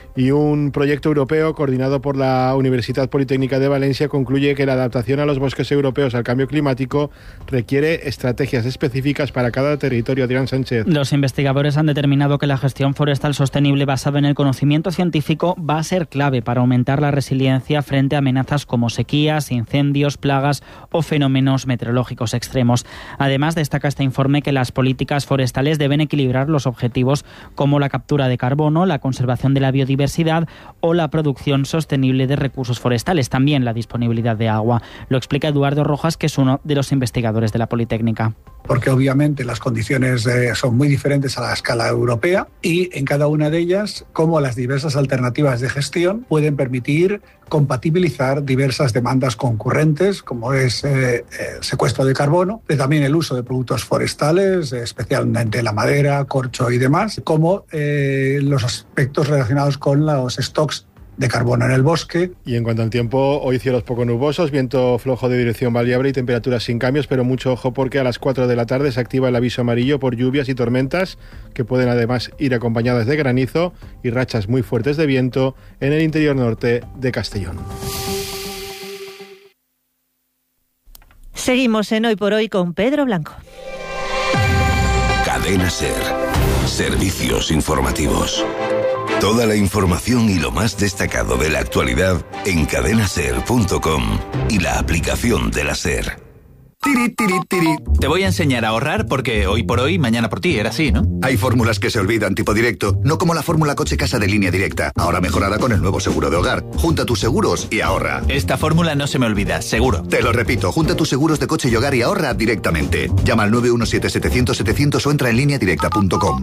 Y un proyecto europeo coordinado por la Universidad Politécnica de Valencia concluye que la adaptación a los bosques europeos al cambio climático requiere estrategias específicas para cada territorio. Adrián Sánchez. Los investigadores han determinado que la gestión forestal sostenible basada en el conocimiento científico va a ser clave para aumentar la resiliencia frente a amenazas como sequías, incendios, plagas o fenómenos meteorológicos extremos. Además, destaca este informe que las políticas forestales deben equilibrar los objetivos como la captura de carbono, la conservación de la biodiversidad o la producción sostenible de recursos forestales, también la disponibilidad de agua. Lo explica Eduardo Rojas, que es uno de los investigadores de la Politécnica. Porque obviamente las condiciones son muy diferentes a la escala europea y en cada una de ellas cómo las diversas alternativas de gestión pueden permitir compatibilizar diversas demandas concurrentes, como es el secuestro de carbono, pero también el uso de productos forestales, especialmente la madera, corcho y demás, como los aspectos relacionados con los stocks de carbono en el bosque. Y en cuanto al tiempo, hoy cielos poco nubosos, viento flojo de dirección variable y temperaturas sin cambios, pero mucho ojo porque a las 4 de la tarde se activa el aviso amarillo por lluvias y tormentas que pueden además ir acompañadas de granizo y rachas muy fuertes de viento en el interior norte de Castellón. Seguimos en Hoy por Hoy con Pedro Blanco. Cadena SER. Servicios informativos. Toda la información y lo más destacado de la actualidad en cadenaser.com y la aplicación de la SER. Tiri, tiri, tiri. Te voy a enseñar a ahorrar porque hoy por hoy, mañana por ti, era así, ¿no? Hay fórmulas que se olvidan, tipo directo, no como la fórmula coche casa de Línea Directa, ahora mejorada con el nuevo seguro de hogar. Junta tus seguros y ahorra. Esta fórmula no se me olvida, seguro. Te lo repito, junta tus seguros de coche y hogar y ahorra directamente. Llama al 917-700-700 o entra en lineadirecta.com.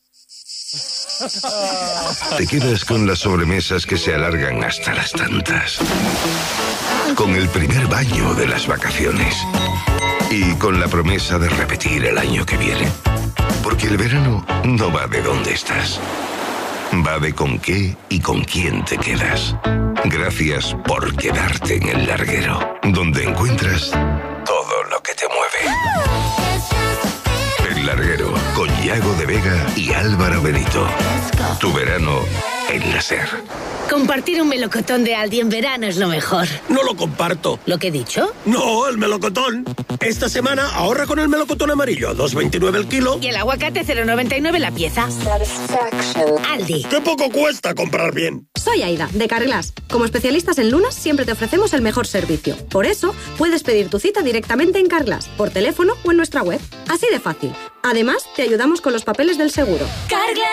Te quedas con las sobremesas que se alargan hasta las tantas. Con el primer baño de las vacaciones. Y con la promesa de repetir el año que viene. Porque el verano no va de dónde estás. Va de con qué y con quién te quedas. Gracias por quedarte en el larguero. Donde encuentras todo lo que te mueve. El Larguero, con Yago de Vega y Álvaro Benito. Tu verano en la SER. Compartir un melocotón de Aldi en verano es lo mejor. No lo comparto. ¿Lo que he dicho? No, el melocotón. Esta semana ahorra con el melocotón amarillo, a 2,29 el kilo. Y el aguacate 0,99 la pieza. Aldi. ¡Qué poco cuesta comprar bien! Soy Aida, de Carglass. Como especialistas en lunas, siempre te ofrecemos el mejor servicio. Por eso, puedes pedir tu cita directamente en Carglass, por teléfono o en nuestra web. Así de fácil. Además, te ayudamos con los papeles del seguro. Carglass